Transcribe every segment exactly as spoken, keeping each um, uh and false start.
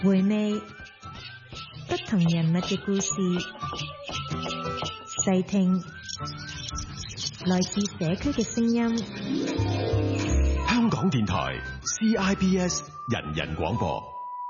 回味不同人物嘅故事，細聽來自社區嘅聲音。 香港電台 C I B S 人人廣播。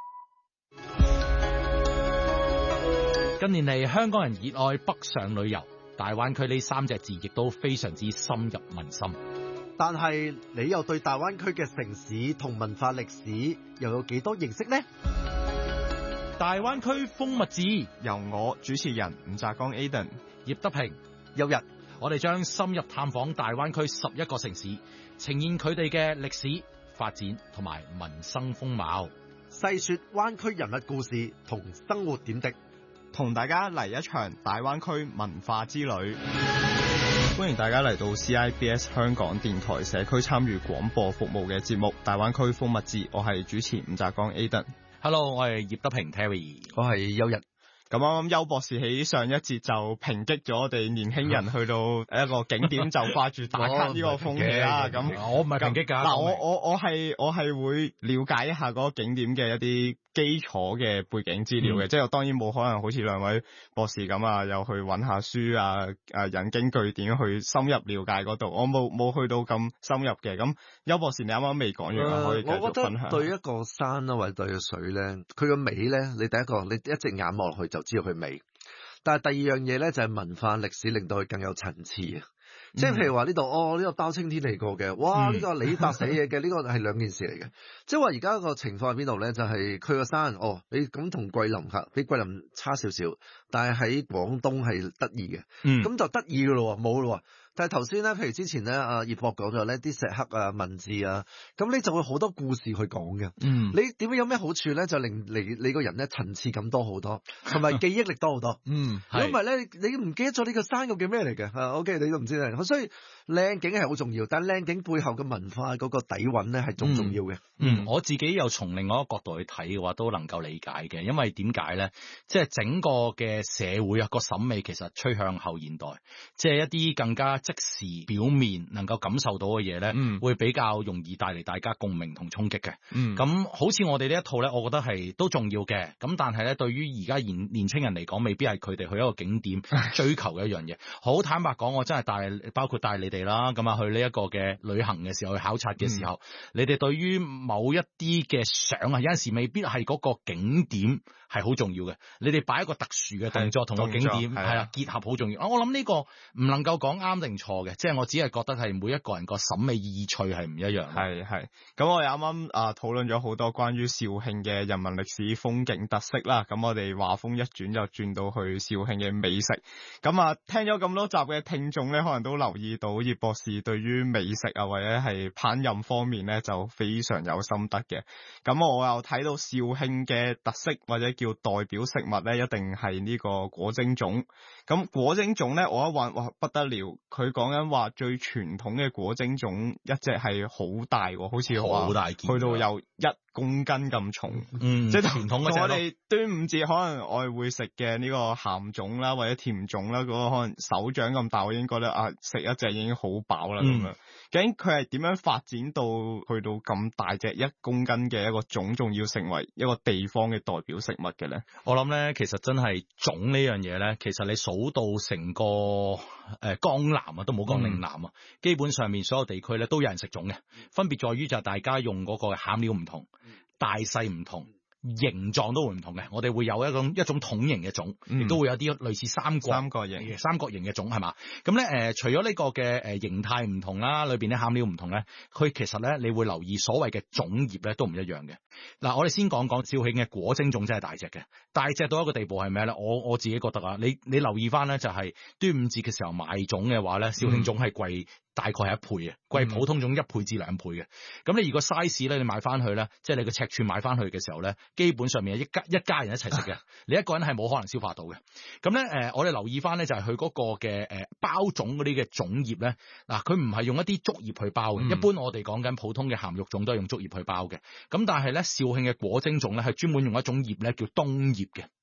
近年嚟，香港人熱愛北上旅遊，大灣區呢三隻字亦都非常之深入民心。 但係你又對大灣區嘅城市同文化歷史又有幾多認識呢？ 大灣區風物誌由我主持人吳澤剛 Aden、 葉德平、 有日， 我哋將深入探訪大灣區十一個城市，呈現佢哋嘅歷史發展同埋民生風貌， 細說灣區人物故事同生活點滴， 同大家嚟一場大灣區文化之旅。歡迎大家嚟到 C I B S 香港電台社區參與廣播服務嘅節目《大灣區風物誌》，我係主持吳澤剛 Aden。 Hello， 我係葉德平 Terry， 我係邱日。 咁啱啱邱博士喺上一節就抨擊咗我哋年輕人去到一個景點就掛住打卡呢個風氣啦。咁我唔係抨擊㗎。 嗱，我我我係我係會了解一下嗰個景點嘅一啲基礎嘅背景資料嘅，嗯、即係當然冇可能好似兩位博士咁啊，又去揾下書啊，誒引經據典去深入了解嗰度。我冇冇去到咁深入嘅。咁邱博士你啱啱未講完，呃、可以繼續分享。 我覺得對一個山啦，或者對個水咧，佢個美咧，你第一個你一隻眼望落去就知道佢美。但係第二樣嘢咧就係文化歷史令到佢更有層次啊！即係譬如話呢度，哦呢個包青天嚟過嘅，哇呢個李白寫嘢嘅，呢個係兩件事嚟嘅。即係話而家個情況喺邊度咧？就係佢個山，哦你咁同桂林吓，比桂林差少少，但係喺廣東係得意嘅，咁、嗯、就得意噶咯，冇咯。但係頭先咧，譬如之前咧，阿葉博講咗咧，啲石刻啊、文字啊，咁你就會好多故事去講嘅。嗯，你點樣有咩好處咧？就令你你個人咧層次感多好多，同埋記憶力多好多。嗯，如果唔係咧，你唔記得咗呢個山究竟咩嚟嘅？啊 ，OK， 你都唔知咧。所以靚景係好重要，但係靚景背後嘅文化嗰個底蘊咧係仲重要嘅。 嗯，嗯我自己又從另外一個角度去睇嘅話，都能夠理解嘅。因為點解咧？即係整個嘅社會啊，個審美其實趨向後現代，即係一啲更加即時表面能夠感受到嘅嘢咧，嗯、會比較容易帶嚟大家共鳴同衝擊嘅。咁、嗯、好似我哋呢一套咧，我覺得係都重要嘅。咁但係咧，對於而家年年青人嚟講，未必係佢哋去一個景點追求嘅一樣嘢。好坦白講，我真係帶包括帶你哋啦，咁啊去呢一個嘅旅行嘅時候，去考察嘅時候，嗯、你哋對於某一啲嘅相啊，有陣時未必係嗰個景點係好重要嘅。你哋擺一個特殊嘅動作同個景點係啦結合好重要。我諗呢個唔能夠講啱定錯嘅，即係我只係覺得係每一個人個審美意趣係唔一樣。 係係，咁我哋啱啱啊討論咗好多關於肇慶嘅人文歷史風景特色啦。咁我哋話風一轉就轉到去肇慶嘅美食。咁啊，聽咗咁多集嘅聽眾咧，可能都留意到葉博士對於美食啊或者係烹飪方面咧就非常有心得嘅。咁我又睇到肇慶嘅特色或者叫代表食物咧，一定係呢個果蒸粽。咁果蒸粽咧，我一話哇不得了，佢講緊話最傳統嘅果蒸粽一隻係好大喎，好似好大件，去到有一公斤咁重。嗯，即係傳統嘅。我哋端午節可能我哋會食嘅呢個鹹粽啦，或者甜粽啦，嗰、那個可能手掌咁大，我已經覺得啊食一隻已經好飽啦咁樣。究竟佢係點樣發展到去到咁大隻一公斤嘅一個粽，仲要成為一個地方嘅代表食物嘅咧？ 我諗咧，其實真係粽呢樣嘢咧，其實你數到成個誒、呃、江南啊，都冇講嶺南啊，嗯、基本上面所有地區咧都有人食粽嘅，分別在於就係大家用嗰個餡料唔同，大細唔同。形狀都會唔同嘅，我哋會有一種一種筒形嘅粽，亦、嗯、都會有啲類似三角三角形三角形嘅粽係嘛？咁咧誒，除咗呢個嘅誒形態唔同啦，裏邊啲餡料唔同咧，佢其實咧你會留意所謂嘅粽葉咧都唔一樣嘅。嗱，我哋先講講肇慶嘅果蒸粽真係大隻嘅，大隻到一個地步係咩咧？我我自己覺得啊，你你留意翻咧就係端午節嘅時候買粽嘅話咧，肇慶粽係貴。嗯大概係一倍嘅，貴普通粽一倍至兩倍嘅。咁、嗯、你如果 size 咧，你買翻去咧，即係你個尺寸買翻去嘅時候咧，基本上面係一家一家人一齊食嘅，你一個人係冇可能消化到嘅。咁咧誒，我哋留意翻咧就係佢嗰個嘅誒包粽嗰啲嘅粽葉咧，嗱佢唔係用一啲竹葉去包嘅，嗯、一般我哋講緊普通嘅鹹肉粽都係用竹葉去包嘅。咁但係咧肇慶嘅果蒸粽咧係專門用一種葉咧叫冬葉嘅。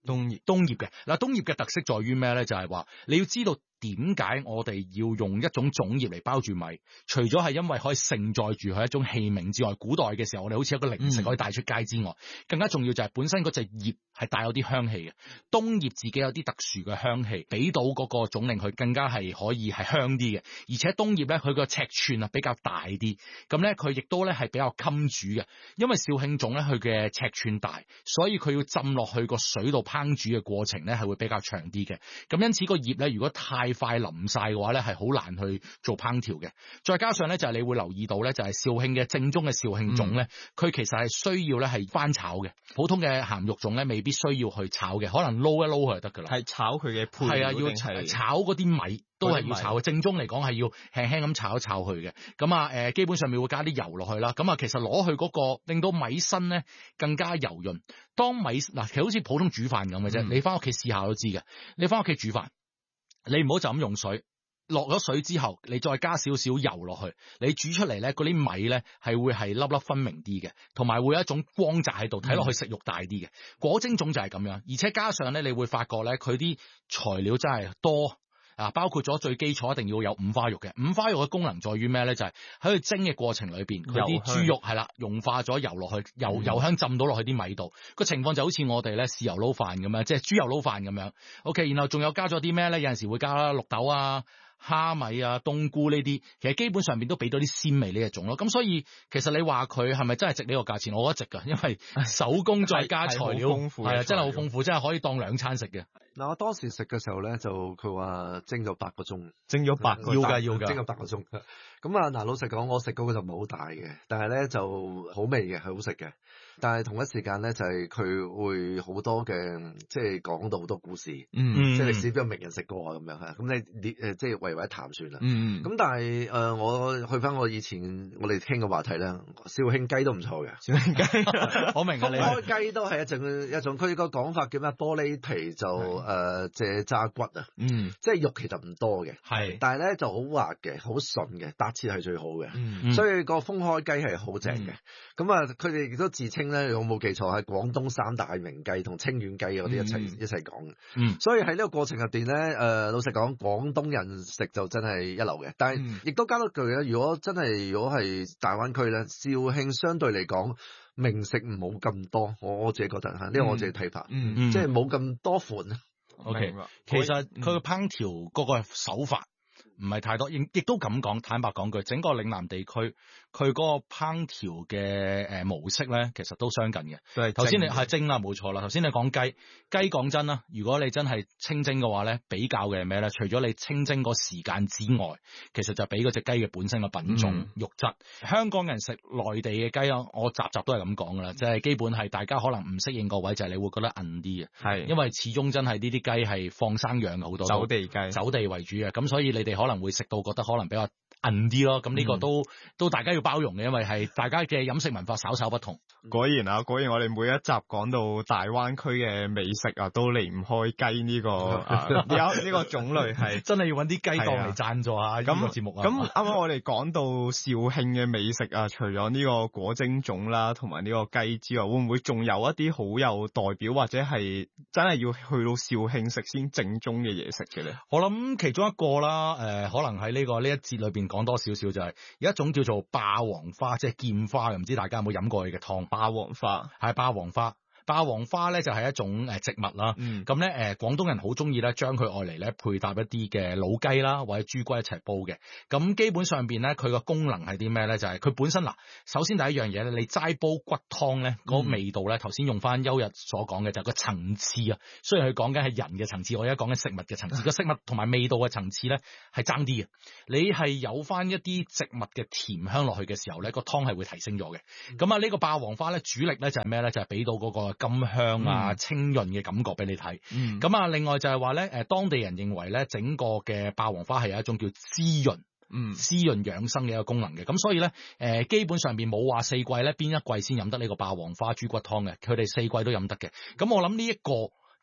冬葉冬葉嘅嗱，冬葉嘅特色在於咩咧？就係話你要知道點解我哋要用一種種葉嚟包住米，除咗係因為可以盛載住佢一種器皿之外，古代嘅時候我哋好似一個零食可以帶出街之外，嗯、更加重要就係本身嗰隻葉係帶有啲香氣嘅。冬葉自己有啲特殊嘅香氣，俾到嗰個種令佢更加係可以係香啲嘅。而且冬葉咧佢個尺寸啊比較大啲，咁咧佢亦都咧係比較襟煮嘅。因為肇慶種咧佢嘅尺寸大，所以佢要浸落去個水度烹煮嘅過程咧係會比較長啲嘅。咁因此個葉咧如果太快淋晒嘅話咧係好難去做烹調嘅。再加上咧就係你會留意到咧就係肇慶嘅正宗嘅肇慶種咧，佢、嗯、其實係需要咧係翻炒嘅。普通嘅鹹肉種咧未必需要去炒嘅，可能撈一撈佢就得噶啦。 係炒佢嘅配料，係啊， 要炒嗰啲米都係要炒嘅。正宗嚟講係要輕輕咁炒一炒佢嘅。咁啊誒，基本上面會加啲油落去啦。咁啊，其實攞去嗰個令到米身咧更加油潤。當米嗱其實好似普通煮飯咁嘅啫，你翻屋企試下都知嘅。你翻屋企煮飯。你唔好就咁用水，落咗水之後，你再加少少油落去，你煮出嚟咧，嗰啲米咧係會係粒粒分明啲嘅，同埋會有一種光澤喺度，睇落去食欲大啲嘅。嗯、果蒸種就係咁樣，而且加上咧，你會發覺咧，佢啲材料真係多。啊，包括咗最基礎一定要有五花肉嘅，五花肉嘅功能在於咩咧？就係喺佢蒸嘅過程裏邊，佢啲豬肉係啦，溶化咗油落去，油油香浸到落去啲米度，個情況就好似我哋咧豉油撈飯咁樣，即係豬油撈飯咁樣。OK，然後仲有加咗啲咩咧？有陣時會加綠豆啊、蝦米啊、冬菇呢啲，其實基本上面都俾到啲鮮味呢一種咯。咁所以其實你話佢係咪真係值呢個價錢？我覺得值㗎，因為手工再加材料，係啊，真係好豐富，真係可以當兩餐食嘅。 嗱，我當時食嘅時候咧，就佢話蒸咗八個鐘， 蒸咗八個要㗎要㗎， 蒸咗八個鐘。咁啊，嗱，老實講，我食嗰個就唔係好大嘅，但係咧就好味嘅，係好食嘅。但係同一時間咧，就係、是、佢會好多嘅，即係講到好多故事， 嗯， 即係歷史邊個名人食過啊咁樣嚇。咁你誒即係為為一談算啦。 嗯，咁但係誒、呃，我去翻我以前我哋傾嘅話題咧，肇慶雞都唔錯嘅。 肇慶雞，我明啊，你開雞都係一種一種，佢個講法叫咩？玻璃皮就誒即係炸骨啊， 嗯， 即係肉其實唔多嘅， 係， 但係咧就好滑嘅，好順嘅，搭切係最好嘅， 嗯， 所以個封開雞係好正嘅。咁啊，佢哋亦都自稱咧，我冇記錯係廣東三大名雞同清遠雞嗰啲一齊、嗯、一齊講嘅。 嗯， 所以喺呢個過程入邊咧，誒、呃、老實講，廣東人食就真係一流嘅。但係亦都加多句咧，如果真係如果係大灣區咧，肇慶相對嚟講名食唔冇咁多，我我自己覺得嚇，呢個我自己睇法， 嗯嗯， 即係冇咁多款啊。 OK，其實佢個烹調嗰個手法唔係太多，亦亦都咁講，坦白講句，整個嶺南地區佢嗰個烹調嘅誒模式咧，其實都相近嘅。對，頭先你係蒸啦，冇錯啦。頭先你講雞，雞講真啦，如果你真係清蒸嘅話咧，比較嘅係咩咧？除咗你清蒸個時間之外，其實就比嗰隻雞嘅本身嘅品種、嗯、肉質。香港人食內地嘅雞啊，我集集都係咁講噶啦，即係基本係大家可能唔適應個位，就係你會覺得韌啲嘅。係，因為始終真係呢啲雞係放生養嘅好多，走地雞，走地為主嘅。咁所以你哋可能會食到覺得可能比較韌啲咯。咁呢個都、嗯、都大家要包容嘅，因為係大家嘅飲食文化稍稍不同。 果然啊，果然我哋每一集講到大灣區嘅美食啊，都離唔開雞呢個啊呢呢個種類，係真係要揾啲雞檔嚟贊助下呢個節目啊。咁啱啱我哋講到肇慶嘅美食啊，除咗呢個果蒸種啦，同埋呢個雞之外，會唔會仲有一啲好有代表或者係真係要去到肇慶食先正宗嘅嘢食嘅咧？ 我諗其中一個啦，誒、呃，可能喺呢、這個呢一節裏邊講多少少就係、是、有一種叫做霸王花，即係劍花嘅，唔知大家有冇飲過佢嘅湯？霸王花係霸王花。霸王花咧就係一種誒植物啦，咁咧誒廣東人好中意咧將佢愛嚟咧配搭一啲嘅老雞啦或者豬骨一齊煲嘅，咁基本上邊咧佢個功能係啲咩咧？就係、是、佢本身嗱，首先第一樣嘢咧，你齋煲骨湯咧嗰個味道咧，頭先用翻優日所講嘅就係個層次啊，雖然佢講緊係人嘅層次，我而家講緊食物嘅層次，個食物同埋味道嘅層次咧係爭啲嘅，你係有翻一啲植物嘅甜香落去嘅時候咧，個湯係會提升咗嘅。咁啊呢個霸王花咧主力咧就係咩咧？就係、是、俾到嗰、那個甘香啊、清潤嘅感覺俾你睇。咁啊、嗯，另外就係話咧，誒，當地人認為咧，整個嘅霸王花係有一種叫滋潤、嗯，滋潤養生嘅一個功能嘅。咁所以咧，誒，基本上邊冇話四季咧邊一季先飲得呢個霸王花豬骨湯嘅，佢哋四季都飲得嘅。咁我諗呢一個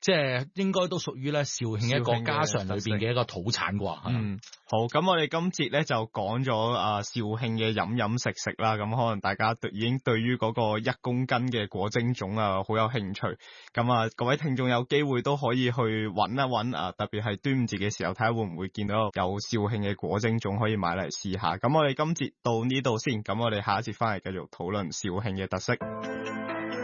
即係應該都屬於咧肇慶一個家常裏邊嘅一個土產啩。 嗯，好，咁我哋今節咧就講咗啊肇慶嘅飲飲食食啦，咁可能大家已經對於嗰個一公斤嘅果蒸粽啊好有興趣，咁啊各位聽眾有機會都可以去揾一揾啊，特別係端午節嘅時候睇下會唔會見到有肇慶嘅果蒸粽可以買嚟試下。咁我哋今節到呢度先，咁我哋下一節翻嚟繼續討論肇慶嘅特色。